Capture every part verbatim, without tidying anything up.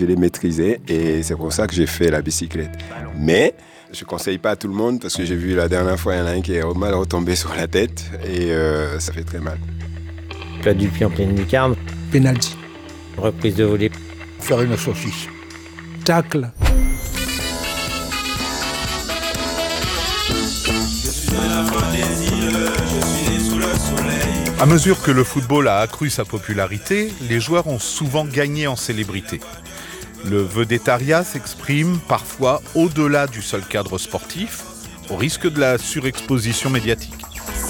je l'ai maîtrisé et c'est pour ça que j'ai fait la bicyclette. Mais je ne conseille pas à tout le monde parce que j'ai vu la dernière fois, il y en a un qui est mal retombé sur la tête et euh, ça fait très mal. Plat du pied en pleine lucarne. Penalty. Reprise de volée. Faire une saucisse. Tacle. À mesure que le football a accru sa popularité, les joueurs ont souvent gagné en célébrité. Le vedettariat s'exprime parfois au-delà du seul cadre sportif, au risque de la surexposition médiatique.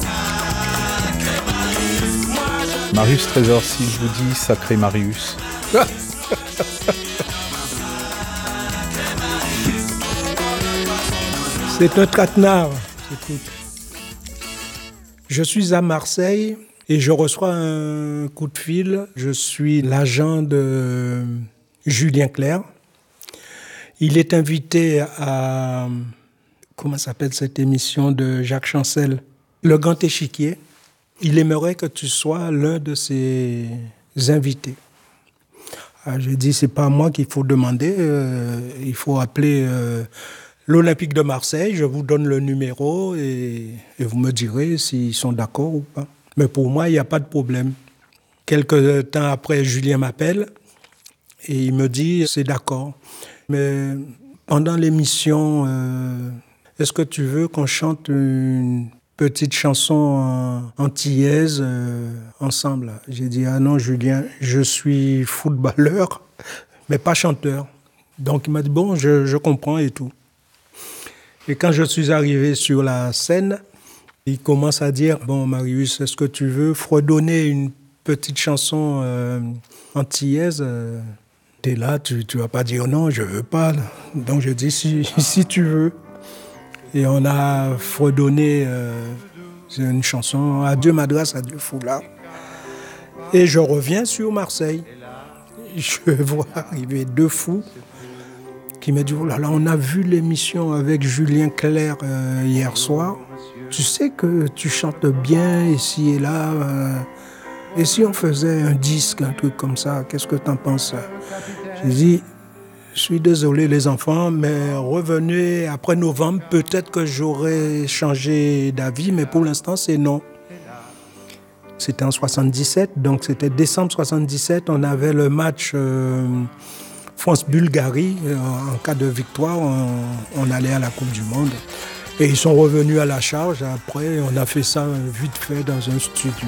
Marius Trésor, si je vous dis sacré Marius. C'est un traquenard, c'est tout. Je suis à Marseille et je reçois un coup de fil. Je suis l'agent de Julien Clerc. Il est invité à, comment s'appelle cette émission de Jacques Chancel, Le Grand Échiquier. Il aimerait que tu sois l'un de ses invités. Alors, j'ai dit, c'est pas à moi qu'il faut demander, euh, il faut appeler euh, l'Olympique de Marseille, je vous donne le numéro et, et vous me direz s'ils sont d'accord ou pas. Mais pour moi, il n'y a pas de problème. Quelques temps après, Julien m'appelle et il me dit, c'est d'accord. Mais pendant l'émission, euh, est-ce que tu veux qu'on chante une petite chanson antillaise euh, ensemble? J'ai dit, ah non, Julien, je suis footballeur, mais pas chanteur. Donc il m'a dit, bon, je, je comprends et tout. Et quand je suis arrivé sur la scène, il commence à dire, bon, Marius, est-ce que tu veux fredonner une petite chanson euh, antillaise? euh, T'es là, tu ne vas pas dire non, je veux pas. Donc je dis, si, si tu veux. Et on a fredonné euh, une chanson, Adieu Madras, adieu Foulard. Et je reviens sur Marseille. Je vois arriver deux fous qui me disent, oh là là, on a vu l'émission avec Julien Clerc euh, hier soir. Tu sais que tu chantes bien ici et là. Euh, et si on faisait un disque, un truc comme ça, qu'est-ce que tu en penses? J'ai dit, je suis désolé les enfants, mais revenez après novembre, peut-être que j'aurai changé d'avis, mais pour l'instant c'est non. C'était en soixante-dix-sept, donc c'était décembre soixante-dix-sept, on avait le match euh, France-Bulgarie. En cas de victoire, on, on allait à la Coupe du Monde. Et ils sont revenus à la charge. Après, on a fait ça vite fait dans un studio.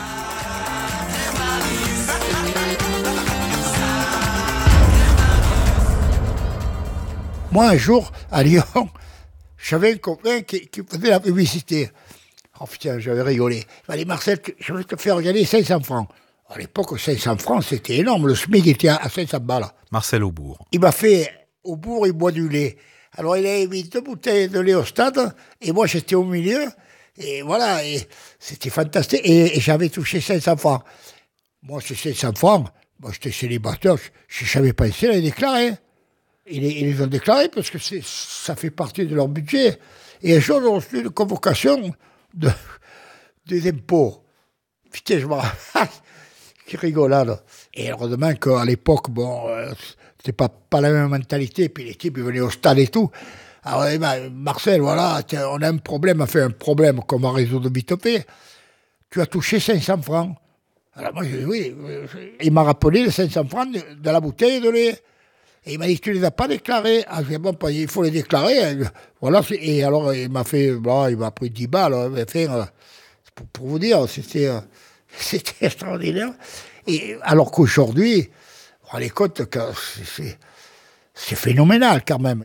Moi, un jour, à Lyon, j'avais un copain qui, qui faisait la publicité. Oh putain, j'avais rigolé. Il m'a dit, Marcel, je vais te faire gagner cinq cents francs. À l'époque, cinq cents francs, c'était énorme. Le SMIC était à cinq cents balles. Marcel Aubourg. Il m'a fait, au bourg, il boit du lait. Alors, il a mis deux bouteilles de lait au stade, et moi, j'étais au milieu. Et voilà, et c'était fantastique. Et, et j'avais touché cinq cents francs. Moi, c'est cinq cents francs. Moi, j'étais célibataire. Je ne savais pas essayer de les déclarer. Ils les, ils les ont déclarés parce que c'est, ça fait partie de leur budget. Et un jour, ils ont reçu une convocation de, des impôts. Putain, je me rappelle. Quelle rigolade. Et heureusement qu'à l'époque, bon, euh, c'était pas, pas la même mentalité. Puis les types, ils venaient au stade et tout. Alors, eh ben, Marcel, voilà, on a un problème, on a fait un problème qu'on va résoudre vite fait. Tu as touché cinq cents francs. Alors moi, je dis oui. Il m'a rappelé les cinq cents francs de, de la bouteille de lait. Et il m'a dit, tu ne les as pas déclarés. Ah, je dis, bon, il faut les déclarer. Voilà. Et alors, il m'a fait, bon, il m'a pris dix balles. Enfin, pour, pour vous dire, c'était, c'était extraordinaire. Et alors qu'aujourd'hui, vous vous rendez compte que c'est, c'est phénoménal quand même.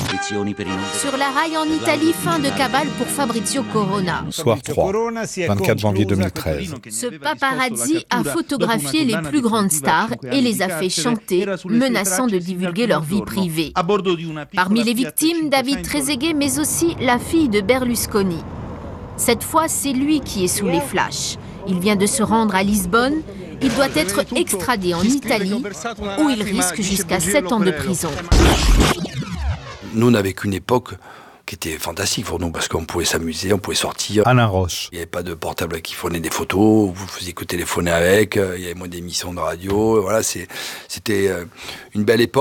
Sur la rail en Italie, fin de cabale pour Fabrizio Corona. Soir trois, vingt-quatre janvier deux mille treize. Ce paparazzi a photographié les plus grandes stars et les a fait chanter, menaçant de divulguer leur vie privée. Parmi les victimes, David Trezeguet, mais aussi la fille de Berlusconi. Cette fois, c'est lui qui est sous les flashs. Il vient de se rendre à Lisbonne. Il doit être extradé en Italie, où il risque jusqu'à sept ans de prison. Nous, on a vécu une époque qui était fantastique pour nous, parce qu'on pouvait s'amuser, on pouvait sortir. Alain Roche. Il n'y avait pas de portable qui prenait des photos, vous faisiez que téléphoner avec, il y avait moins d'émissions de radio, voilà, c'est, c'était une belle époque.